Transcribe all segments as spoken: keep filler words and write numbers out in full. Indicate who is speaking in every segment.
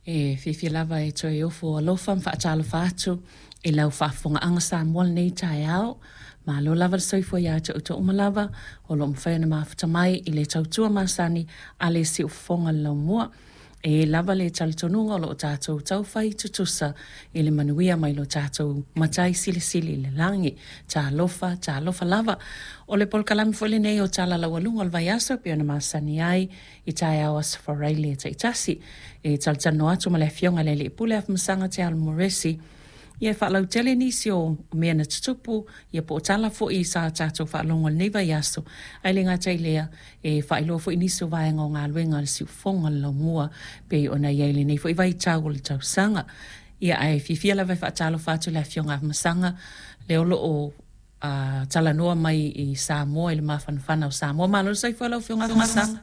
Speaker 1: e fifi lava e toi ofo alofa mfaatalo fatu e lau fafonga anga Samoa nei tai au ma lo lava soifo ya te uto umalava o lo mfena mafuta mai i le tautua masani ale si ufonga lau mua e lava le talitonunga o lo tātou taufai tutusa i le manuia mai lo tātou matai sili sili le langi tā lofa, tā lofa lava o le polkalami fwele nei o tala la walunga o vaiasa pia na masani ai i tai au asfarai le taitasi e talitano atu ma le fionga le le pule af masanga te almoresi ia whaalau tele nisi o mea na tutupu, ia po tala fo i sa tātou whaalonga nei vai aso. Ai le ngā tailea e whaeloa fo i nisi o vaenga o ngā luenga le siu fonga lau mua pe o na iei le nei fo i vai tau le tau sanga. Ia ai fifia la vai whaatalo whātu le fionga masanga le olo o uh, tala noa mai i Samoa i le mawhanwhana o Samoa. Malo sai whaelau fionga masanga.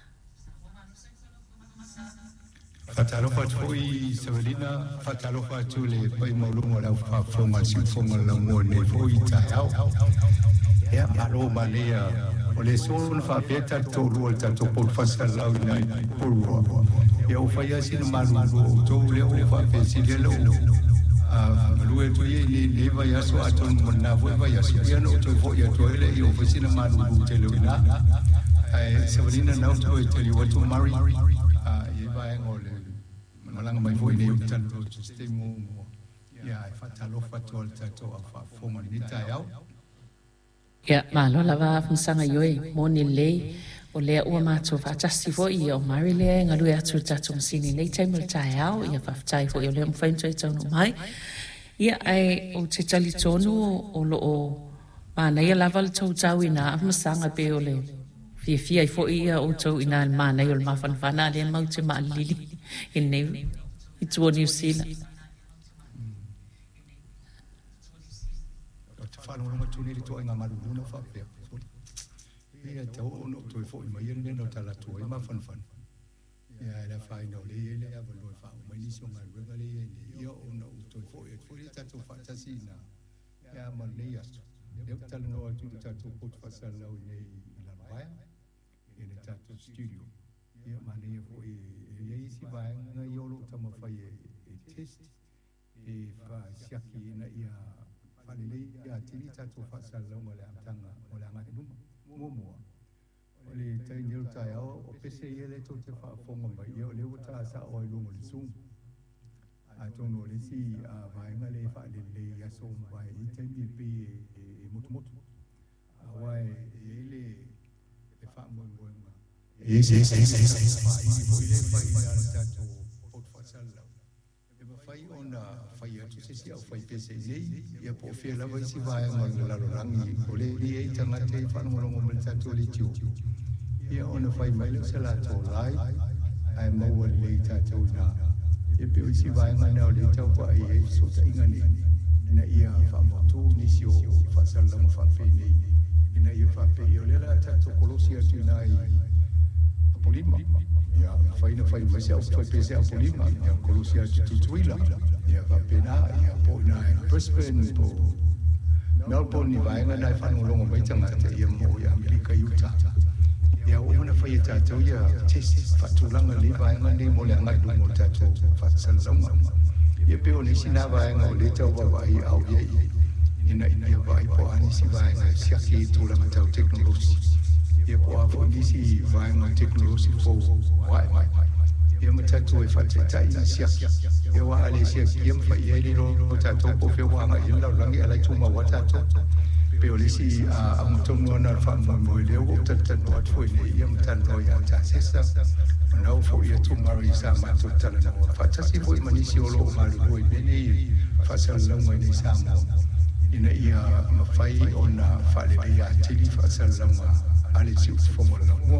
Speaker 2: Fatalofa foi Savelina, fatalofa tu le pai maulunga lau whafonga si fonga lau mua ne foi tai au. Ea malo malea, o le solo na whapeta tōru al tato por fasa lau nai porua. Ea o whaia sina marungu o tō leo le whapesi le lau. Malue tu ye ni le vai aso aton mona voi vai aso. Ea no toi foi ato ele i o whasina marungu te leo ina. Savelina nau tu e te liwa tu mari. Ie vai ngole. Malanga mai foi nei tan ro ste mo ya fa talo fa tol tato fa fo mo ni tai au
Speaker 1: ya malo lava fnsanga yoi moni le o le o ma to fa tasi fo i o mari le ngalu ya tu tato sini nei tai mo tai au ya fa tai fo i le mo fa tai tonu mai ya ai o te tali tonu o lo o ma na ya lava to tawina fnsanga pe o le fia fia i fo i o to ina ma na yo ma fan fana le mau te ma lili in nei i tuo New Zealand.
Speaker 2: Te whanau runga tūne li toa inga maru luna whapea. Ia te o ono toi fo i mai ene no tala tua i ma fan fan. Ia e la whai nau le ele a walo e whao mai nisi o ngā runga le ele. Ia ono toi fo i e furi tato whatasi na. Ia ma le asu. Leo tala noa tu tato pot whasalau nei i la waya. I le tato studio. Ia ma le fo i ia isi vaenga i olo tama whai e test e wha siaki ina ia whalele ia tiri tato whasalau o le atanga o le angate luma mua mua o le tai niru tai au o pese ia le tau te whaafonga mai ia o le uta sa o i lungo le zoom a tono le si a vaenga le whalele ia so mai i tai mi pe e mutu mutu a wai e le e wha mua mua Yes, yes, yes, yes, yes, yes. Ile fai na tato pot fasala. E ba fai ona fai atu se sia fai pese nei. Ia po fia la vai si vai ngol la rangi. Ole li e tanga te fa no mo mo tato li tiu. Ia ona fai mai le sala to lai. Ai mo wa le tato na. E pe si vai ngana na le tau fa e so ta inga ni. Na ia fa mo tu ni si o fasala mo fa fe nei. Ina ia fa pe yo le la tato kolosia tu nai. Polima, ya, fai na fai mas ya foi pese a polima, ya Colosia tutuila, ya va pena, ya po na Brisbane po Melbourne ni vai na dai fanu longo mai tanga te ia mo ya Amerika Utah. Ya o na fai ta to ya test fatulanga li vai na ni mo le ngai mo ta to fatsal longa. Ya pe o ni sina vai na le tau va vai au ye. Ina ina vai po ani si vai na siaki tulanga tau technology. Ia po a fo nisi vai ma teknolosi fo wai mai. Ia ma tatu e fate tai na sia. Ia wa ale sia ia ma ia ni ro tatu po fe wa ma ia la rangi ala tuma wa tatu. Pe o lisi a a mo tono na fa mo mo le o tatu no fo ni ia ma tatu ya ta sesa. Na fo ia tu mari sa ma tu tala na fa tasi fo ma nisi o lo ma lo i beni fa sa lo mo ni sa mo. Ina ia ma fai ona fa le ia tili fa sa lo ma ale si o fomo na mua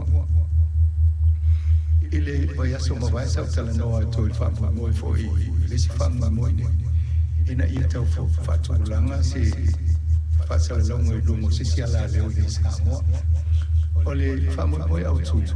Speaker 2: ile vai aso ma vai sa tala no to il fa mo fo i le si fa mo ni ina ia tau fo fa tu langa se fa sa longo i lungo se si ala le o ni sa mo ole fa mo mo au tu